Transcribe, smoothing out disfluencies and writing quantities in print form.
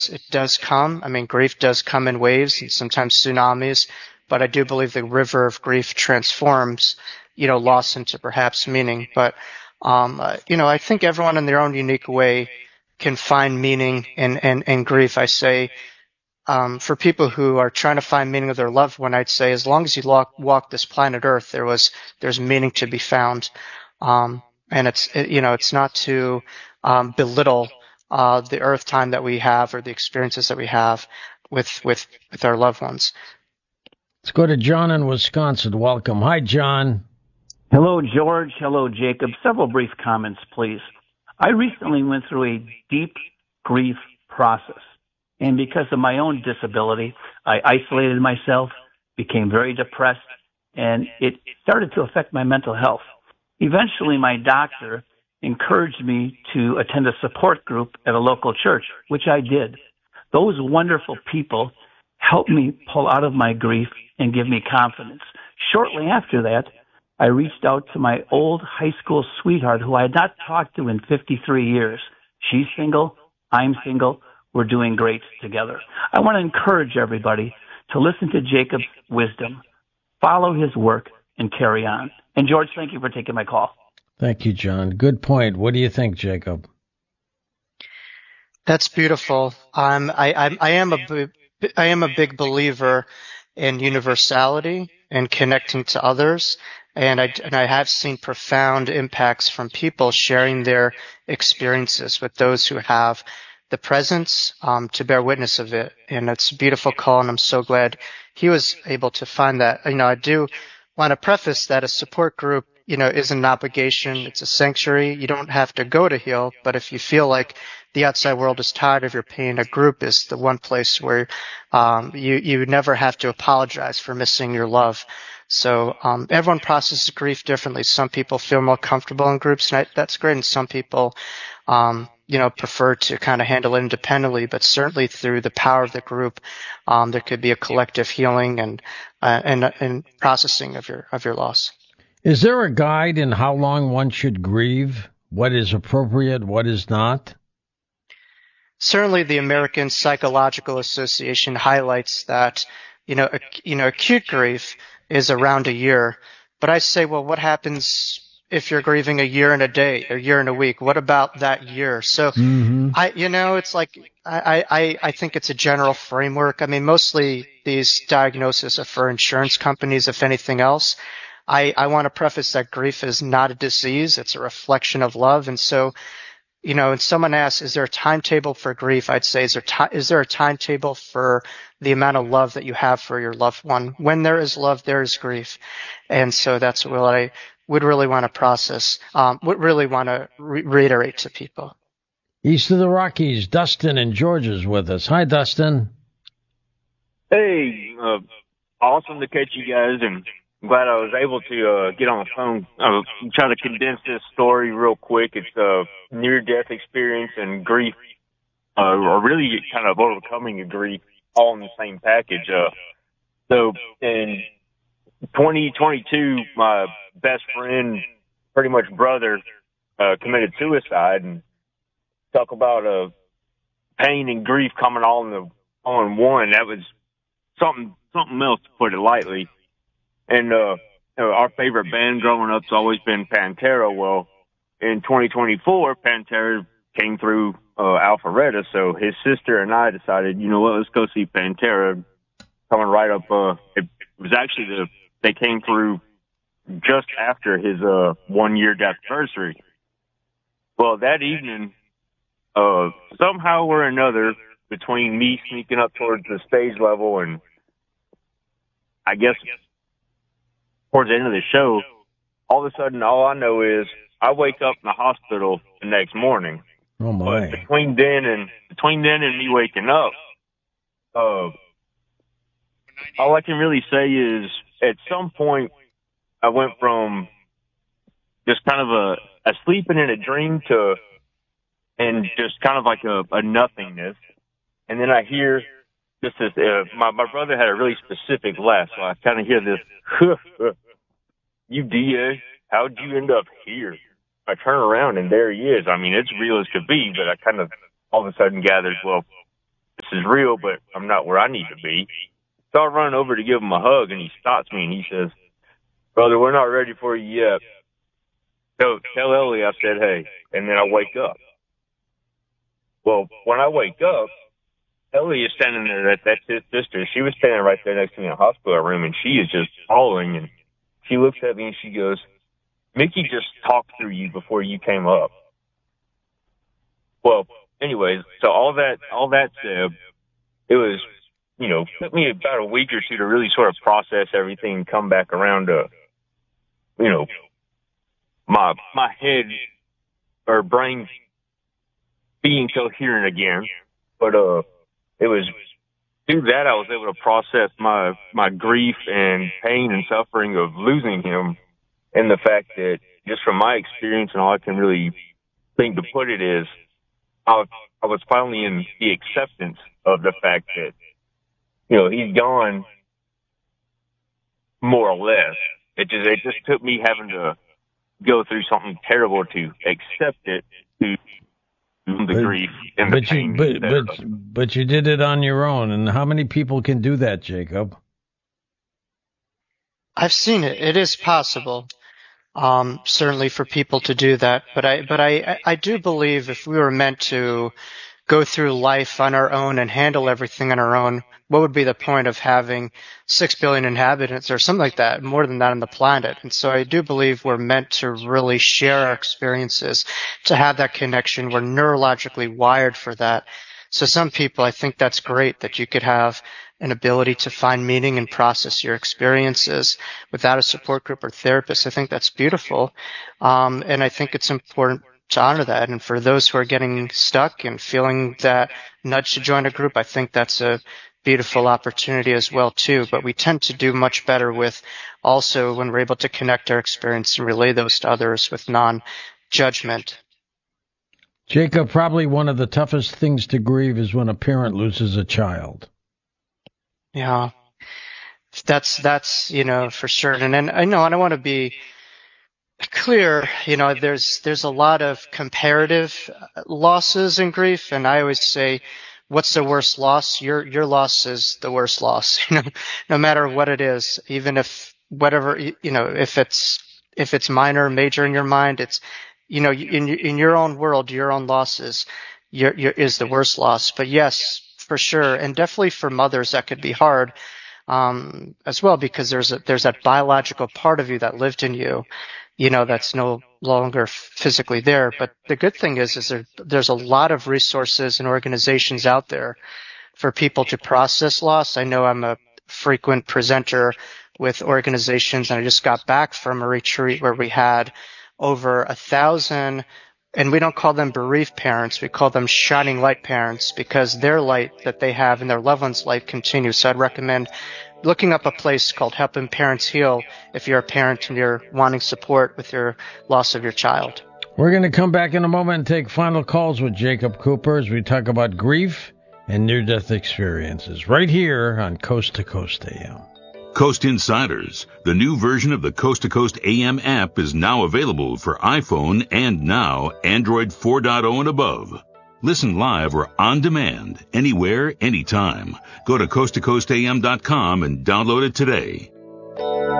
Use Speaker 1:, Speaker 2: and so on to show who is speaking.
Speaker 1: it does come. I mean, grief does come in waves and sometimes tsunamis, but I do believe the river of grief transforms, loss into perhaps meaning. But, I think everyone in their own unique way can find meaning in grief. I say, for people who are trying to find meaning of their loved one, I'd say as long as you walk this planet Earth, there's meaning to be found. And it's not to belittle the Earth time that we have or the experiences that we have with our loved ones.
Speaker 2: Let's go to John in Wisconsin. Welcome. Hi, John.
Speaker 3: Hello, George. Hello, Jacob. Several brief comments, please. I recently went through a deep grief process. And because of my own disability, I isolated myself, became very depressed, and it started to affect my mental health. Eventually, my doctor encouraged me to attend a support group at a local church, which I did. Those wonderful people helped me pull out of my grief and give me confidence. Shortly after that, I reached out to my old high school sweetheart who I had not talked to in 53 years. She's single. I'm single. We're doing great together. I want to encourage everybody to listen to Jacob's wisdom, follow his work, and carry on. And George, thank you for taking my call.
Speaker 2: Thank you, John. Good point. What do you think, Jacob?
Speaker 1: That's beautiful. I am a big believer in universality and connecting to others. And I have seen profound impacts from people sharing their experiences with those who have the presence to bear witness of it. And it's a beautiful call, and I'm so glad he was able to find that. I do want to preface that a support group, isn't an obligation. It's a sanctuary. You don't have to go to heal, but if you feel like the outside world is tired of your pain, a group is the one place where you never have to apologize for missing your love. So everyone processes grief differently. Some people feel more comfortable in groups, and that's great. And some people, prefer to kind of handle it independently. But certainly through the power of the group, there could be a collective healing and processing of your loss.
Speaker 2: Is there a guide in how long one should grieve? What is appropriate? What is not?
Speaker 1: Certainly, the American Psychological Association highlights that acute grief is around a year. But I say, well, what happens if you're grieving a year and a day, a year and a week? What about that year? So it's like I think it's a general framework. I mean, mostly these diagnoses are for insurance companies, if anything else. I want to preface that grief is not a disease. It's a reflection of love. And so, when someone asks, is there a timetable for grief? I'd say, is there a timetable for the amount of love that you have for your loved one? When there is love, there is grief. And so that's what I would really want to process, would really want to reiterate to people.
Speaker 2: East of the Rockies, Dustin in Georgia's with us. Hi, Dustin.
Speaker 4: Hey, awesome to catch you guys, and I'm glad I was able to get on the phone. I'm trying to condense this story real quick. It's a near-death experience and grief, or really kind of overcoming a grief, all in the same package. So in 2022, my best friend, pretty much brother, committed suicide. And talk about pain and grief coming all in one. That was something else, to put it lightly. And our favorite band growing up's always been Pantera. Well, in 2024, Pantera came through Alpharetta, so his sister and I decided, let's go see Pantera. Coming right up, it was actually they came through just after his 1 year death anniversary. Well, that evening, somehow or another, between me sneaking up towards the stage level and I guess towards the end of the show, all of a sudden, all I know is I wake up in the hospital the next morning.
Speaker 2: Oh my!
Speaker 4: But between then and me waking up, all I can really say is at some point I went from just kind of a sleeping in a dream and just kind of like a nothingness, and then I hear this is my brother had a really specific laugh, so I kind of hear this. You DA, how'd you end up here? I turn around and there he is. I mean, it's real as could be, but I kind of all of a sudden gathered, well, is real, but I'm not where I need to be. So I run over to give him a hug, and he stops me, and he says, brother, we're not ready for you yet. So tell Ellie I said, hey, and then I wake up. Well, when I wake up, Ellie is standing there. That's his sister. She was standing right there next to me in the hospital room, and she is just bawling, and she looks at me and she goes, Mickey just talked through you before you came up. Well, anyways, so all that said, it was, took me about a week or two to really sort of process everything and come back around to, my head or brain being coherent again. But, it was through that I was able to process my grief and pain and suffering of losing him, and the fact that just from my experience and all I can really think to put it is, I was finally in the acceptance of the fact that, he's gone, more or less. It just took me having to go through something terrible to accept it, to the grief and the pain.
Speaker 2: But you did it on your own, and how many people can do that, Jacob?
Speaker 1: I've seen it. It is possible. Certainly for people to do that. But I do believe if we were meant to go through life on our own and handle everything on our own, what would be the point of having 6 billion inhabitants or something like that, more than that on the planet? And so I do believe we're meant to really share our experiences, to have that connection. We're neurologically wired for that. So some people, I think that's great that you could have an ability to find meaning and process your experiences without a support group or therapist. I think that's beautiful. And I think it's important to honor that. And for those who are getting stuck and feeling that nudge to join a group, I think that's a beautiful opportunity as well too. But we tend to do much better with also when we're able to connect our experience and relay those to others with non-judgment.
Speaker 2: Jacob, probably one of the toughest things to grieve is when a parent loses a child.
Speaker 1: Yeah, that's, for certain. And I know, and I want to be clear, there's a lot of comparative losses in grief. And I always say, what's the worst loss? Your loss is the worst loss, no matter what it is, even if whatever, if it's minor or major in your mind, it's, in your own world, your own losses, is the worst loss. But yes, for sure. And definitely for mothers, that could be hard, as well, because there's that biological part of you that lived in you, that's no longer physically there. But the good thing is there's a lot of resources and organizations out there for people to process loss. I know I'm a frequent presenter with organizations, and I just got back from a retreat where we had over 1,000, and we don't call them bereaved parents, we call them shining light parents, because their light that they have in their loved one's life continues. So I'd recommend looking up a place called Helping Parents Heal if you're a parent and you're wanting support with your loss of your child.
Speaker 2: We're going to come back in a moment and take final calls with Jacob Cooper as we talk about grief and near-death experiences right here on Coast to Coast AM.
Speaker 5: Coast Insiders, the new version of the Coast to Coast AM app, is now available for iPhone and now Android 4.0 and above. Listen live or on demand, anywhere, anytime. Go to coasttocoastam.com and download it today.